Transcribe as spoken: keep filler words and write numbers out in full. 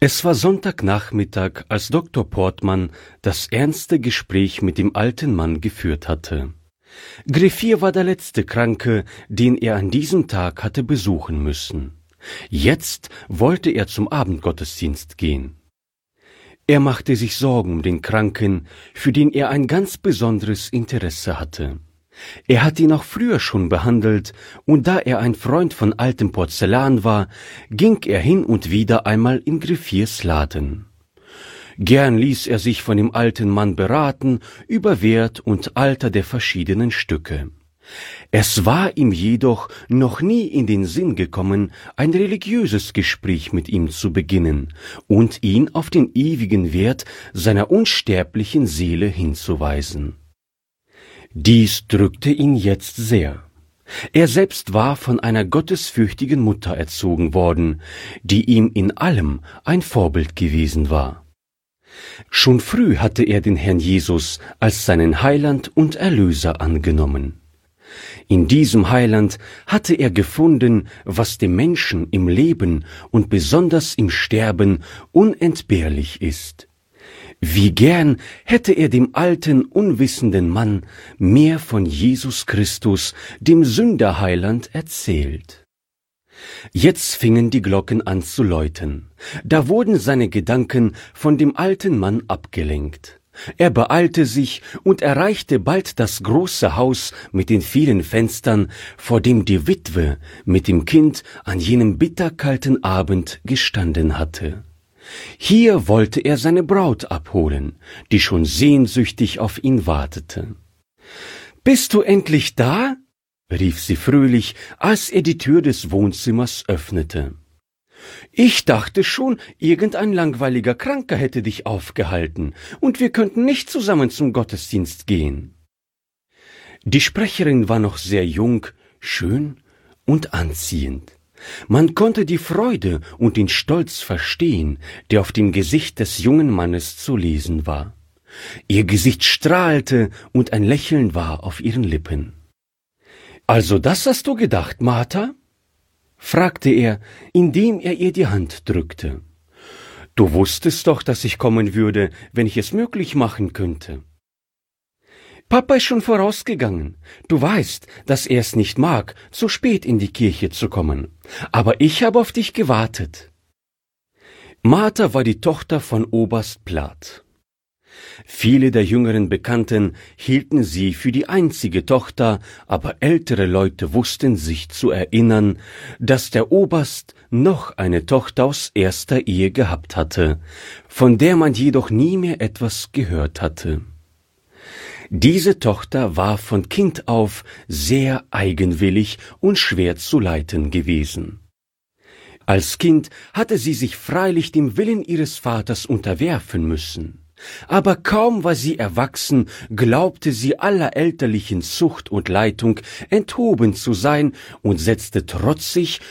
Es war Sonntagnachmittag, als Doktor Portmann das ernste Gespräch mit dem alten Mann geführt hatte. Griffier war der letzte Kranke, den er an diesem Tag hatte besuchen müssen. Jetzt wollte er zum Abendgottesdienst gehen. Er machte sich Sorgen um den Kranken, für den er ein ganz besonderes Interesse hatte. Er hatte ihn auch früher schon behandelt, und da er ein Freund von altem Porzellan war, ging er hin und wieder einmal in Griffiers Laden. Gern ließ er sich von dem alten Mann beraten über Wert und Alter der verschiedenen Stücke. Es war ihm jedoch noch nie in den Sinn gekommen, ein religiöses Gespräch mit ihm zu beginnen und ihn auf den ewigen Wert seiner unsterblichen Seele hinzuweisen. Dies drückte ihn jetzt sehr. Er selbst war von einer gottesfürchtigen Mutter erzogen worden, die ihm in allem ein Vorbild gewesen war. Schon früh hatte er den Herrn Jesus als seinen Heiland und Erlöser angenommen. In diesem Heiland hatte er gefunden, was dem Menschen im Leben und besonders im Sterben unentbehrlich ist. Wie gern hätte er dem alten, unwissenden Mann mehr von Jesus Christus, dem Sünderheiland, erzählt. Jetzt fingen die Glocken an zu läuten. Da wurden seine Gedanken von dem alten Mann abgelenkt. Er beeilte sich und erreichte bald das große Haus mit den vielen Fenstern, vor dem die Witwe mit dem Kind an jenem bitterkalten Abend gestanden hatte. Hier wollte er seine Braut abholen, die schon sehnsüchtig auf ihn wartete. »Bist du endlich da?« rief sie fröhlich, als er die Tür des Wohnzimmers öffnete. »Ich dachte schon, irgendein langweiliger Kranker hätte dich aufgehalten, und wir könnten nicht zusammen zum Gottesdienst gehen.« Die Sprecherin war noch sehr jung, schön und anziehend. Man konnte die Freude und den Stolz verstehen, der auf dem Gesicht des jungen Mannes zu lesen war. Ihr Gesicht strahlte und ein Lächeln war auf ihren Lippen. »Also das hast du gedacht, Martha?« fragte er, indem er ihr die Hand drückte. »Du wusstest doch, dass ich kommen würde, wenn ich es möglich machen könnte.« »Papa ist schon vorausgegangen. Du weißt, dass er es nicht mag, so spät in die Kirche zu kommen. Aber ich habe auf dich gewartet.« Martha war die Tochter von Oberst Plath. Viele der jüngeren Bekannten hielten sie für die einzige Tochter, aber ältere Leute wussten sich zu erinnern, dass der Oberst noch eine Tochter aus erster Ehe gehabt hatte, von der man jedoch nie mehr etwas gehört hatte. Diese Tochter war von Kind auf sehr eigenwillig und schwer zu leiten gewesen. Als Kind hatte sie sich freilich dem Willen ihres Vaters unterwerfen müssen. Aber kaum war sie erwachsen, glaubte sie aller elterlichen Zucht und Leitung enthoben zu sein und setzte trotzig